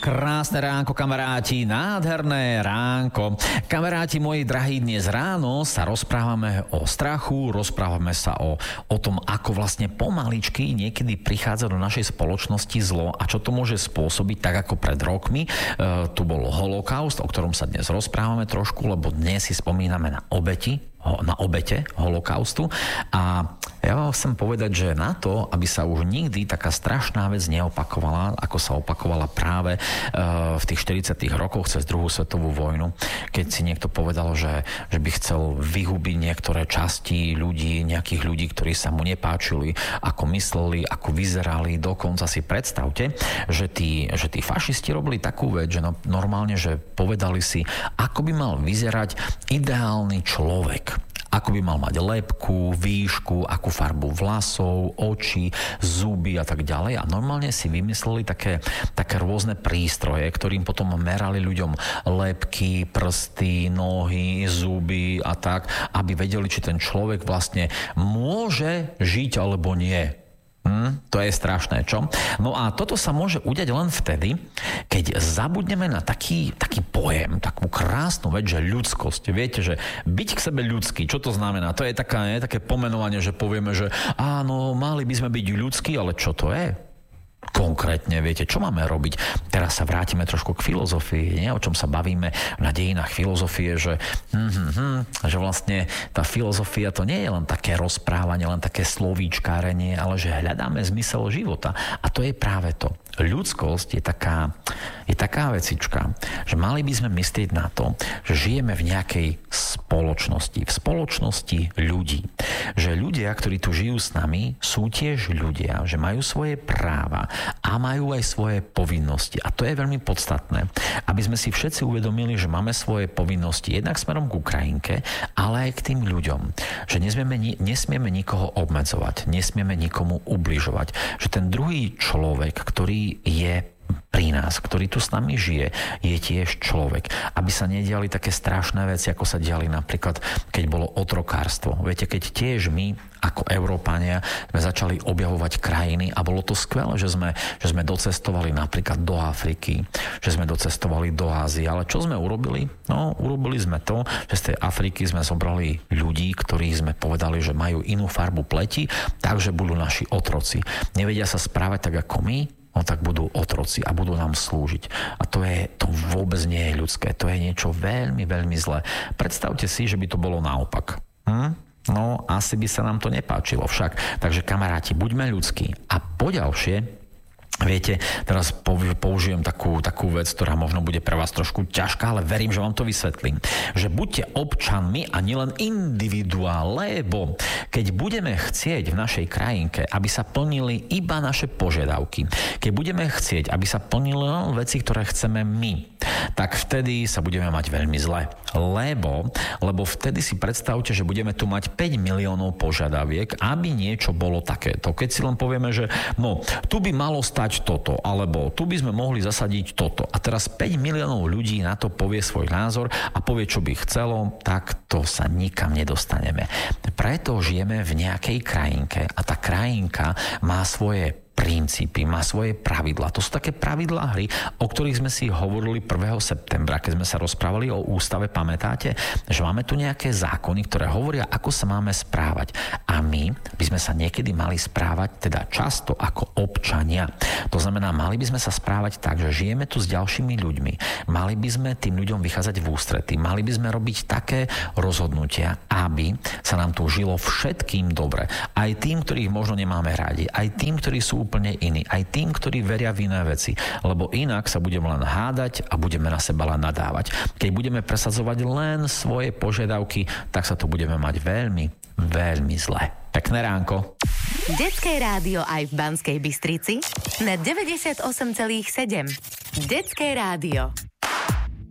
Krásne ránko, kamaráti, nádherné ránko. Kamaráti moji drahí, dnes ráno sa rozprávame o strachu, rozprávame sa o tom, ako vlastne pomaličky niekedy prichádza do našej spoločnosti zlo a čo to môže spôsobiť, tak ako pred rokmi. Tu bol holokaust, o ktorom sa dnes rozprávame trošku, lebo dnes si spomíname na obete holokaustu. A ja vám chcem povedať, že na to, aby sa už nikdy taká strašná vec neopakovala, ako sa opakovala práve v tých 40. rokoch cez druhú svetovú vojnu, keď si niekto povedal, že by chcel vyhubiť niektoré časti ľudí, nejakých ľudí, ktorí sa mu nepáčili, ako mysleli, ako vyzerali. Dokonca si predstavte, že tí fašisti robili takú vec, že normálne, že povedali si, ako by mal vyzerať ideálny človek. Ako by mal mať lebku, výšku, akú farbu vlasov, oči, zuby a tak ďalej. A normálne si vymysleli také rôzne prístroje, ktorým potom merali ľuďom lebky, prsty, nohy, zuby a tak, aby vedeli, či ten človek vlastne môže žiť alebo nie. To je strašné, čo? No a toto sa môže udiať len vtedy, keď zabudneme na taký pojem, takú krásnu vec, že ľudskosť. Viete, že byť k sebe ľudský, čo to znamená? To je také pomenovanie, že povieme, že áno, mali by sme byť ľudskí, ale čo to je? Konkrétne, viete, čo máme robiť? Teraz sa vrátime trošku k filozofii, o čom sa bavíme na dejinách filozofie, že vlastne tá filozofia to nie je len také rozprávanie, len také slovíčkárenie, ale že hľadáme zmysel života. A to je práve to. Ľudskosť je taká vecička, že mali by sme myslieť na to, že žijeme v nejakej spoločnosti, v spoločnosti ľudí. Že ľudia, ktorí tu žijú s nami, sú tiež ľudia, že majú svoje práva a majú aj svoje povinnosti. A to je veľmi podstatné, aby sme si všetci uvedomili, že máme svoje povinnosti jednak smerom k Ukrajinke, ale aj k tým ľuďom. Že nesmieme nikoho obmedzovať, nesmieme nikomu ubližovať. Že ten druhý človek, ktorý je pri nás, ktorý tu s nami žije, je tiež človek. Aby sa nediali také strašné veci, ako sa diali napríklad, keď bolo otrokárstvo. Viete, keď tiež my, ako Európania, sme začali objavovať krajiny a bolo to skvelé, že sme docestovali napríklad do Afriky, že sme docestovali do Ázie. Ale čo sme urobili? No, urobili sme to, že z tej Afriky sme zobrali ľudí, ktorí sme povedali, že majú inú farbu pleti, takže budú naši otroci. Nevedia sa správať tak ako my, no tak budú otroci a budú nám slúžiť. A to vôbec nie je ľudské. To je niečo veľmi, veľmi zlé. Predstavte si, že by to bolo naopak. No, asi by sa nám to nepáčilo však. Takže kamaráti, buďme ľudskí. A poďalšie, viete, teraz použijem takú vec, ktorá možno bude pre vás trošku ťažká, ale verím, že vám to vysvetlím. Že buďte občanmi a nielen individuál, lebo keď budeme chcieť v našej krajinke, aby sa plnili iba naše požiadavky, keď budeme chcieť, aby sa plnili len veci, ktoré chceme my, tak vtedy sa budeme mať veľmi zle. Lebo vtedy si predstavte, že budeme tu mať 5 miliónov požiadaviek, aby niečo bolo takéto. Keď si len povieme, že no, tu by malo stať toto, alebo tu by sme mohli zasadiť toto. A teraz 5 miliónov ľudí na to povie svoj názor a povie, čo by chcelo, tak to sa nikam nedostaneme. Preto žijeme v nejakej krajinke a tá krajinka má svoje princípy, má svoje pravidlá. To sú také pravidlá hry, o ktorých sme si hovorili 1. septembra, keď sme sa rozprávali o ústave, pamätáte? Že máme tu nejaké zákony, ktoré hovoria, ako sa máme správať. A my by sme sa niekedy mali správať teda často ako občania. To znamená, mali by sme sa správať tak, že žijeme tu s ďalšími ľuďmi. Mali by sme tým ľuďom vychádzať v ústrety. Mali by sme robiť také rozhodnutia, aby sa nám tu žilo všetkým dobre. Aj tým, ktorých možno nemáme rádi, aj tým, ktorí sú úplne iní. Aj tým, ktorí veria v iné veci. Lebo inak sa budeme len hádať a budeme na seba len nadávať. Keď budeme presadzovať len svoje požiadavky, tak sa tu budeme mať veľmi, veľmi zle. Pekné ránko. Detské rádio aj v Banskej Bystrici na 98,7. Detské rádio.